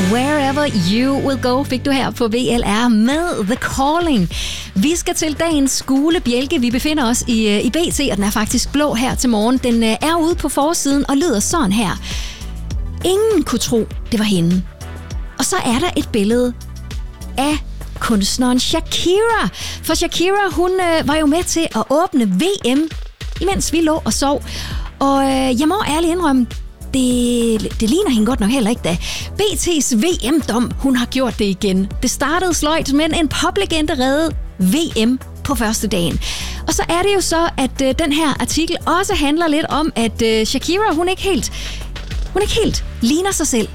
Wherever You Will Go fik du her på VLR med The Calling. Vi skal til dagens gule bjælke. Vi befinder os i BT, og den er faktisk blå her til morgen. Den er ude på forsiden og lyder sådan her. Ingen kunne tro, det var hende. Og så er der et billede af kunstneren Shakira. For Shakira, hun var jo med til at åbne VM, imens vi lå og sov. Og jeg må ærligt indrømme, det ligner hende godt nok heller ikke da. BT's VM-dom, hun har gjort det igen. Det startede sløjt, men en poplegende redde VM på første dagen. Og så er det jo så, at den her artikel også handler lidt om, at Shakira, hun ikke helt ligner sig selv.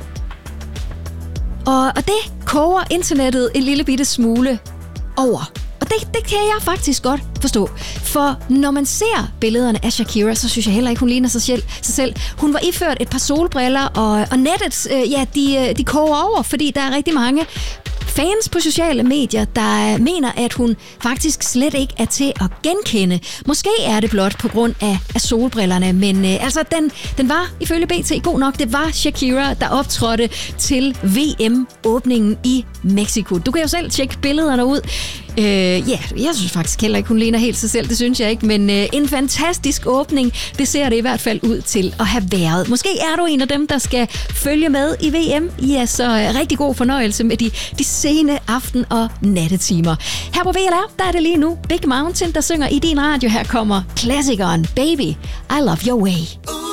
Og det koger internettet en lille bitte smule over. Og det kan jeg faktisk godt forstå. For når man ser billederne af Shakira, så synes jeg heller ikke, hun ligner sig selv. Hun var iført et par solbriller, og nettet, de koger over, fordi der er rigtig mange fans på sociale medier, der mener, at hun faktisk slet ikke er til at genkende. Måske er det blot på grund af solbrillerne, men den var ifølge BT god nok. Det var Shakira, der optrådte til VM-åbningen i Mexico. Du kan jo selv tjekke billederne ud. Jeg synes faktisk heller ikke, hun ligner helt sig selv. Det synes jeg ikke, men en fantastisk åbning. Det ser det i hvert fald ud til at have været. Måske er du en af dem, der skal følge med i VM. Ja, så rigtig god fornøjelse med de sene aften- og nattetimer. Her på VLR, der er det lige nu Big Mountain, der synger i din radio. Her kommer klassikeren Baby, I Love Your Way.